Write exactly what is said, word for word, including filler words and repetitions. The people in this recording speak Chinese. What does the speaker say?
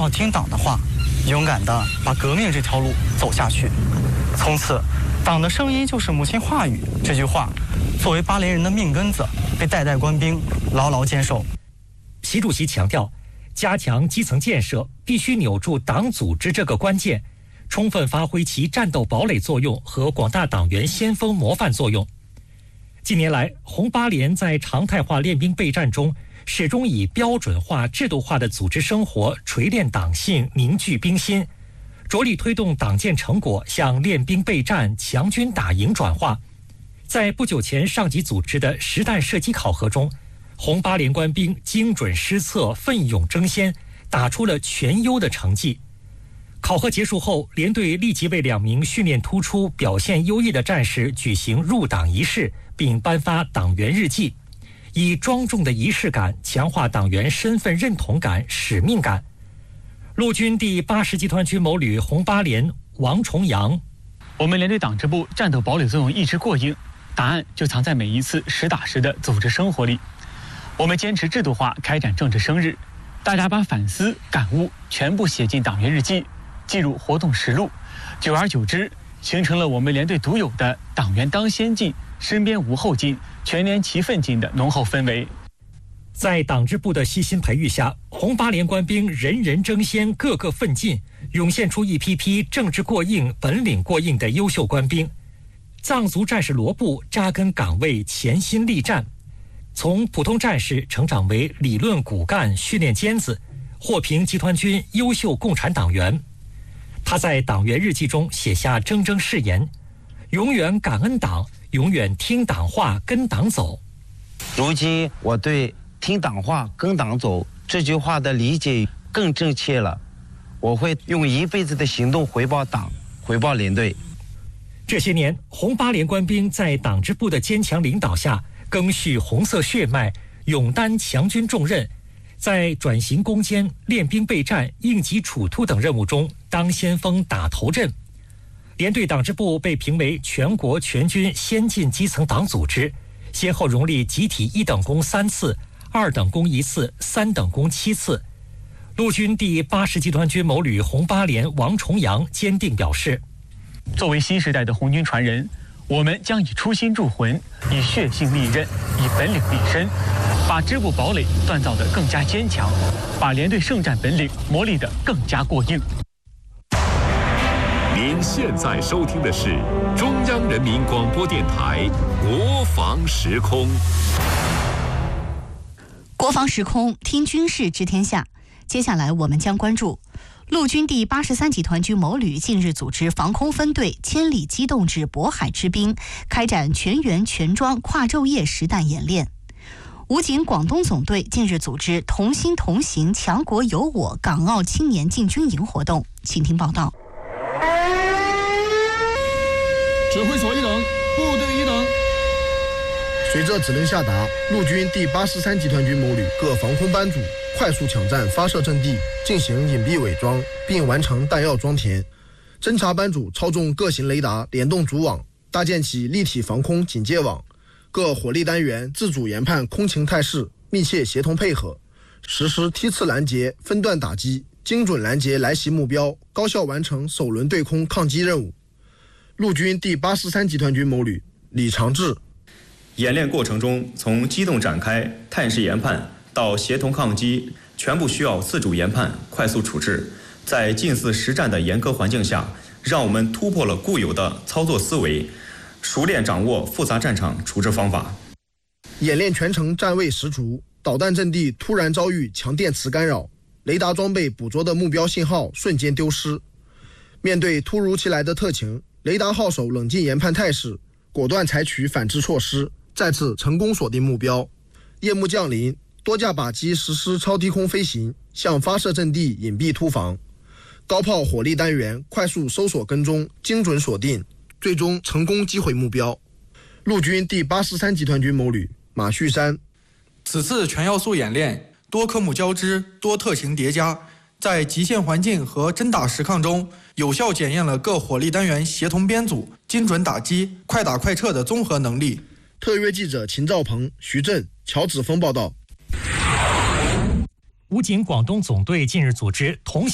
要听党的话，勇敢地把革命这条路走下去。从此，党的声音就是母亲话语。这句话，作为巴连人的命根子，被代代官兵牢牢坚守。 习主席强调，加强基层建设必须扭住党组织这个关键，充分发挥其战斗堡垒作用和广大党员先锋模范作用。近年来，红八连在常态化练兵备战中，始终以标准化、制度化的组织生活锤炼党性、凝聚兵心，着力推动党建成果向练兵备战、强军打赢转化。在不久前上级组织的实弹射击考核中，红八连官兵精准施策、奋勇争先，打出了全优的成绩。考核结束后，连队立即为两名训练突出、表现优异的战士举行入党仪式，并颁发党员日记，以庄重的仪式感强化党员身份认同感、使命感。陆军第八十集团军某旅红八连王重阳： 我们连队党支部战斗堡垒作用一直过硬，答案就藏在每一次实打实的组织生活里。我们坚持制度化开展政治生日，大家把反思感悟全部写进党员日记，记入活动实录，久而久之，形成了我们连队独有的党员当先进、身边无后进、全连齐奋进的浓厚氛围。 在党支部的悉心培育下，红八连官兵人人争先，个个奋进，涌现出一批批政治过硬、本领过硬的优秀官兵。藏族战士罗布扎根岗位，潜心力战，从普通战士成长为理论骨干、训练尖子，获评集团军优秀共产党员。他在党员日记中写下铮铮誓言：永远感恩党，永远听党话，跟党走。 如今我对听党话跟党走这句话的理解更正确了，我会用一辈子的行动回报党，回报连队。 这些年，红八连官兵在党支部的坚强领导下，赓续红色血脉，勇担强军重任，在转型攻坚、练兵备战、应急处突等任务中当先锋、打头阵。连队党支部被评为全国全军先进基层党组织，先后荣立集体一等功三次、二等功一次、三等功七次。陆军第八十集团军某旅红八连王重阳坚定表示： 作为新时代的红军传人，我们将以初心铸魂，以血性利刃，以本领立身，把支部堡垒锻造得更加坚强，把连队圣战本领磨砺得更加过硬。 您现在收听的是中央人民广播电台国防时空。 国防时空，听军事知天下。接下来我们将关注陆军第八十三集团军某旅近日组织防空分队千里机动至渤海之滨，开展全员全装跨昼夜实弹演练。武警广东总队近日组织同心同行强国有我港澳青年进军营活动，请听报道。 指挥所一等，部队一等。 随着指令下达，陆军第八十三集团军某旅各防空班组快速抢占发射阵地，进行隐蔽伪装，并完成弹药装填。侦察班组操纵各型雷达联动组网，搭建起立体防空警戒网。各火力单元自主研判空情态势，密切协同配合，实施梯次拦截、分段打击，精准拦截来袭目标，高效完成首轮对空抗击任务。陆军第八十三集团军某旅李长志。 演练过程中，从机动展开、探视研判到协同抗击，全部需要自主研判、快速处置。在近似实战的严苛环境下，让我们突破了固有的操作思维，熟练掌握复杂战场处置方法。 演练全程站位十足，导弹阵地突然遭遇强电磁干扰，雷达装备捕捉的目标信号瞬间丢失。面对突如其来的特情，雷达号手冷静研判态势，果断采取反制措施，再次成功锁定目标。夜幕降临，多架靶机实施超低空飞行，向发射阵地隐蔽突防。高炮火力单元快速搜索跟踪，精准锁定，最终成功击毁目标。陆军第八十三集团军某旅马旭山。 此次全要素演练多科目交织，多特型叠加，在极限环境和真打实抗中，有效检验了各火力单元协同编组、精准打击、快打快撤的综合能力。 特约记者秦兆鹏、徐震、乔子峰报道。 武警广东总队近日组织同